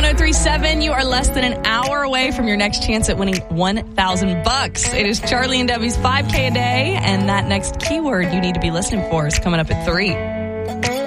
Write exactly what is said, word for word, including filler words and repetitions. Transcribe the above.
one oh three point seven. You are less than an hour away from your next chance at winning one thousand bucks. It is Charlie and Debbie's five K a day, and that next keyword you need to be listening for is coming up at three.